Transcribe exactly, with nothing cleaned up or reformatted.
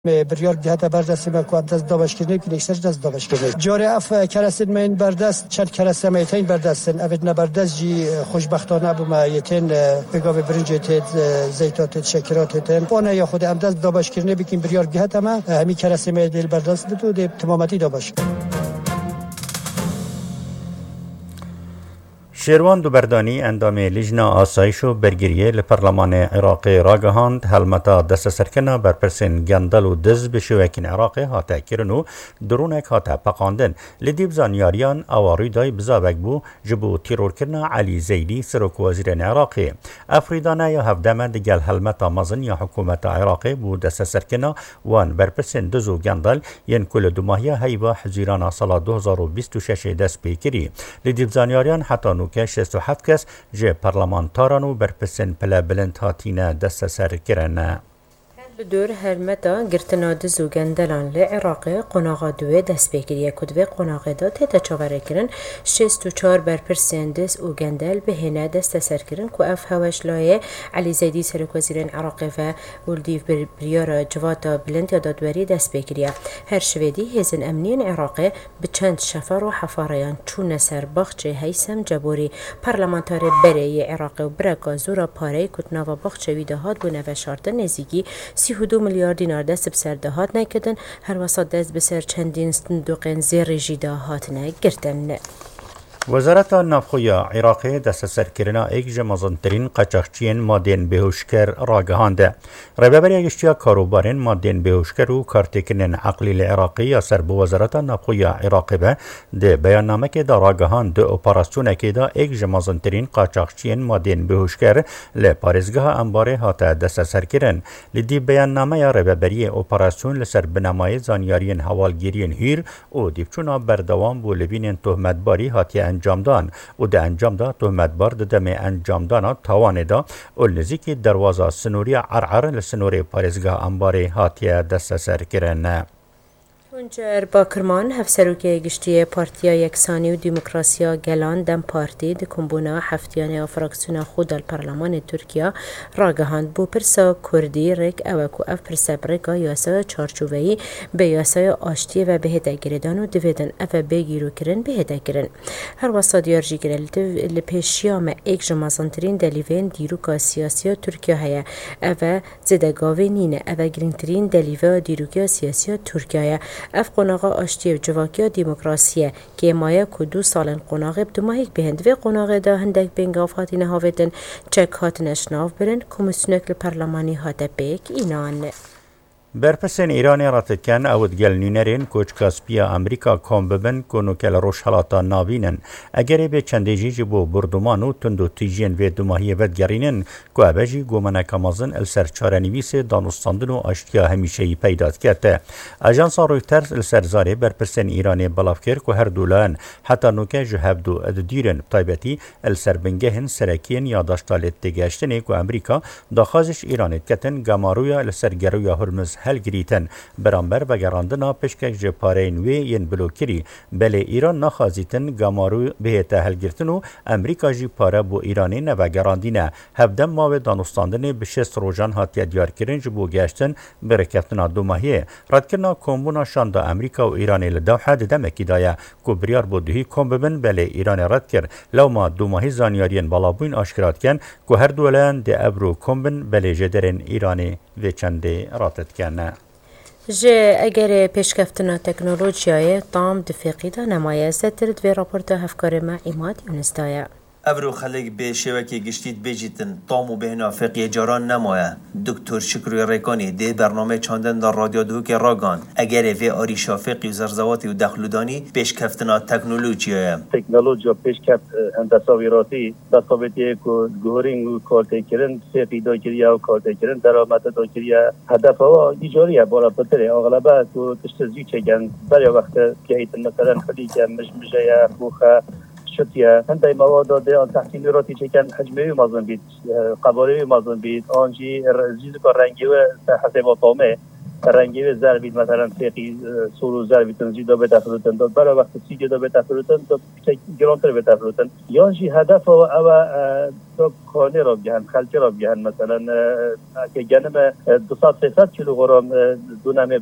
بریار جهت بردست مکواب دست دابش کردن که نیستش دست دابش کردن جاری اف کرسید من بردست چند کرسه میتین بردستن اوید نبردست جی خوشبختانه بوم یتین بگاو برنج تید زیتات شکرات تید اون یا خود ام دست دابش کردن بکن بریار جهت ما همین کرسه میدل بردست بدو ده تمامتی دابش. شیروان دوبردانی اندام لجنه آسایش و برگریه لپارلمان عراق راگهاند هلمتا دست سرکنا بر پرسین گندل و دز بشوکین عراق هاتا کرنو درونک هاتا پقاندن لدیب زانیاریان آواری دای بزابک بو جبو تیرور کرنا علی زیدی سرک وزیر عراقی افریدانا یا هفدامه دگل هلمتا مزن یا حکومت عراقی بو دست سرکنا وان بر پرسین دزو گندل ین کل دوماهیا هیوا حزیرانا سال دو هزار و بیست و شش دست پیکری لدیب زانیاریان حتی نو که شصت و هفت کس جه پارلمانتاران و برپسن پلا بلند هاتین دست سر کرن. دور هرمتا گرتنا دزو گندلان لعراق قناغا دوه دست بگیریه کدوه قناغه دا تیتا چاوره کرن شست و چار بر پرسین دز و گندل به هنه دست سر کرن که اف هواش لایه علی زیدی سرک وزیرین عراق و ولدیف بریار جواتا بلند دادوری دست بگیریه هر شویدی هزن امنین عراق به چند شفر و حفاریان چون سر بخچه هیسم جبوری پارلمانتار بره عراق و برکا زورا پاره کتنا و بخچه ویده هاد بونه و شارت نزیگی سی و دو میلیارد دینار دست بسر دهات نکردن هر وسط دست بسر چندین صندوق زیر جیدا هات نگردن. وزارت نافخوی عراقی دست سرکرنا ایک جمازنترین قاچاقچیان مادین بهوشکر راگهانده. ربابری اگشتیا کاروبارین مادین بهوشکر و کارتکنن عقلی عراقی یا سر به وزارت نافخوی عراقی به ده بیاننامه که دا راگهان ده اپراسیون که دا ایک جمازنترین قاچاقچیان مادین بهوشکر لپارزگاه انباره هاته دست سرکرن. لدی بیاننامه یا ربابری اپراسیون لسر بنمای زانیارین حوالگیرین هیر و دیفچونا بردوام بو لبین تهمت باری هاتی انجام دان و ده انجام دا تهمت بار دم انجام دانا تاوان دا و نزیکی دروازه سنوری عرعر لسنوری پارزگاه انباره هاتیه دست سر کرن. تونجر باکرمان هفسروکی گشتی پارتیا یکسانی و دموکراسیا گلان دم پارتی د کمبونا هفتیانه و فراکسیون خود الپارلمان ترکیه راگهاند بو پرسا کردی رک اوکو اف پرسا برکا یاسا چارچوبهی به یاسای آشتی و بهده گردان و دویدن اف بگیرو کرن بهده کرن هر وسط دیارجی گرل لپیشیام ایک جمازنترین دلیوین دیروکا سیاسی ترکیه هیا اف زدگاوی نینه اف گرینترین دلیوه دیروکا سیاسی ترکیه اف قناغا آشتی و جواکیا دموکراسیه که مایه که دو سالن قناغه بدومایک بهند و قناغه دا هندک بینگاف هاتی نهاویدن چک هات نشناف برن کمیسیونک لپارلمانی هاته بیک اینان. برپسین ایرانی راتکن اود گل نینرین کوچ کاسپیا امریکا کام ببن کنو کل روش حالاتا ناوینن اگری به چندیجی جبو بردومانو تندو تیجین و دوماهی ودگرینن که ابجی گومنک مازن السر چارنویس دانستاندن و اشتیا همیشهی پیداد کرده. اجانس رویترز السر زاره برپسین ایرانی بلاف کر که هر دولان حتی نوکه جهب دو اددیرن طایبتی السر بنگهن سرکین یاداشتالت دگشتنی که امریکا داخازش ایرانیت کتن گمارویا السر گرویا هرمز هل گریتن برانبر و گراندنا پشکک جپارین وی ین بلوکری بله ایران نخازیتن گامارو بهت هل گرتن و امریکا جی پاره بو ایرانی نو گراندینه هفدم ماو دانستاندن به شست روژان هاتیه دیار کرن جبو گشتن برکتنا دو ماهیه ردکرنا کمبونا شاندا امریکا و ایرانی لدوحه دمکی دایه که بریار بو دوهی کم ببن بله ایران رد کر لو ما دو ماهی زانیارین بالابوین آشکرات کن که هر دولان ده ابرو کم بن بله جدرن ایرانی و چنده راتت کن. جه اگر پیشکفتنا تکنولوژیای تام دفیقی دا نمایه زدرد و راپورتا هفکار ما ایماد یونستایه. ابرو خلق به شبکه گشتید بجیتن تام و بهنا فقیه جاران نمایه. دکتر شکروی ریکانی ده برنامه چاندن در رادیو دوک راگان اگر وی آری شافقی و زرزواتی و دخلودانی پیشکفتنا تکنولوژیای. تکنولوژیا پیشکفت هندساویراتی دستاویتی که گورینگ و کارت کرن سفی داکریه و کارت کرن درآمد داکریه هدف ها ایجاریه بالا پتره اغلبه تو تشتزی چگن برای وقت که ایتن مثلا خلی که مشمشه خوخه شتیه هنده مواد ده آن تحصیلاتی چکن حجمه مازن بید قباره مازن بید آنجی زیز که رنگی و حساب طامه رنگی ضربی مثلا فقی سورو ضربی تنزی دا به تفروتن داد برای وقت سیگه دا به تفروتن دا گرانتر به تفروتن یا جی هدف و او دا کانه را بگهن خلچه را بگهن مثلا که گنم دو سات سیصد کیلوگرم دونم